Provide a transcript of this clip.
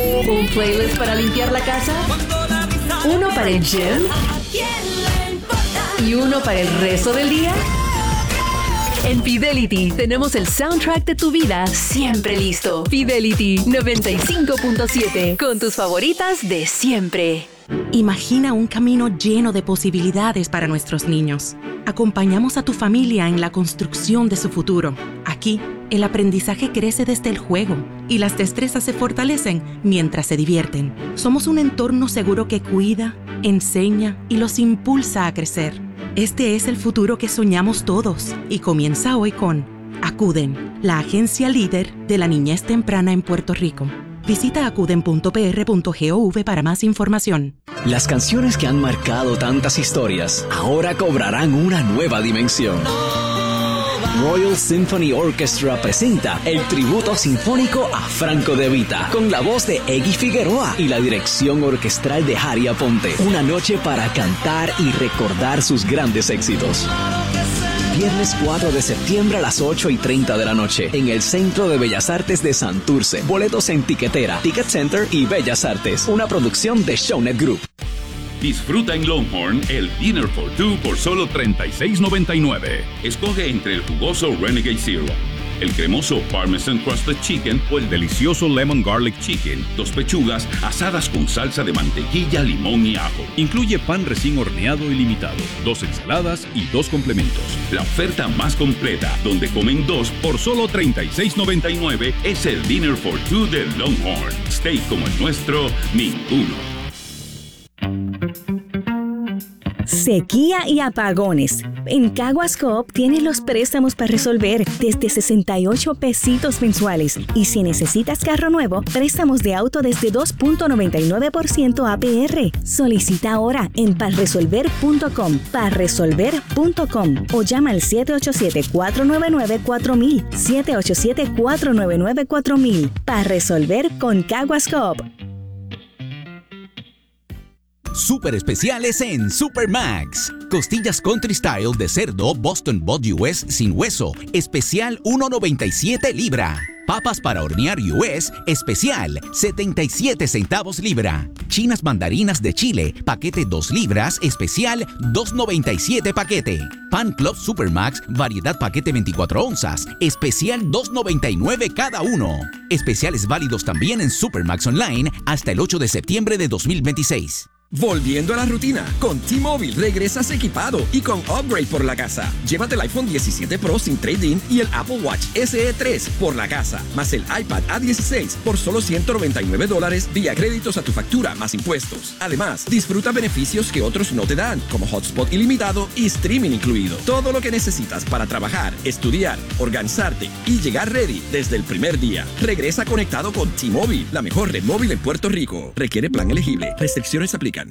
¿Un playlist para limpiar la casa? ¿Uno para el gym? ¿Y uno para el resto del día? En Fidelity tenemos el soundtrack de tu vida siempre listo. Fidelity 95.7 con tus favoritas de siempre. Imagina un camino lleno de posibilidades para nuestros niños. Acompañamos a tu familia en la construcción de su futuro. Aquí, el aprendizaje crece desde el juego y las destrezas se fortalecen mientras se divierten. Somos un entorno seguro que cuida, enseña y los impulsa a crecer. Este es el futuro que soñamos todos y comienza hoy con Acuden, la agencia líder de la niñez temprana en Puerto Rico. Visita acuden.pr.gov para más información. Las canciones que han marcado tantas historias ahora cobrarán una nueva dimensión. Royal Symphony Orchestra presenta el tributo sinfónico a Franco De Vita, con la voz de Eggy Figueroa y la dirección orquestral de Harry Aponte. Una noche para cantar y recordar sus grandes éxitos. Viernes 4 de septiembre a las 8:30 de la noche en el Centro de Bellas Artes de Santurce. Boletos en Tiquetera, Ticket Center y Bellas Artes. Una producción de Shownet Group. Disfruta en Longhorn el Dinner for Two por solo $36.99. Escoge entre el jugoso Renegade Zero, el cremoso Parmesan Crusted Chicken o el delicioso Lemon Garlic Chicken. 2 pechugas asadas con salsa de mantequilla, limón y ajo. Incluye pan recién horneado ilimitado, 2 ensaladas y 2 complementos. La oferta más completa, donde comen 2 por solo $36.99, es el Dinner for Two de Longhorn. Steak como el nuestro, ninguno. Sequía y apagones. En Caguas Coop tienes los préstamos para resolver desde 68 pesitos mensuales. Y si necesitas carro nuevo, préstamos de auto desde 2.99% APR. Solicita ahora en parresolver.com, parresolver.com o llama al 787-499-4000, 787-499-4000. Para resolver con Caguas Coop. Super especiales en Supermax. Costillas Country Style de cerdo Boston Bud US sin hueso, especial $1.97 libra. Papas para hornear US, especial 77 centavos libra. Chinas mandarinas de Chile, paquete 2 libras, especial $2.97 paquete. Pan Club Supermax, variedad paquete 24 onzas, especial $2.99 cada uno. Especiales válidos también en Supermax Online hasta el 8 de septiembre de 2026. Volviendo a la rutina, con T-Mobile regresas equipado y con upgrade por la casa. Llévate el iPhone 17 Pro sin trade-in y el Apple Watch SE 3 por la casa, más el iPad A16 por solo $199 vía créditos a tu factura más impuestos. Además, disfruta beneficios que otros no te dan, como hotspot ilimitado y streaming incluido. Todo lo que necesitas para trabajar, estudiar, organizarte y llegar ready desde el primer día. Regresa conectado con T-Mobile, la mejor red móvil en Puerto Rico. Requiere plan elegible. Restricciones aplican.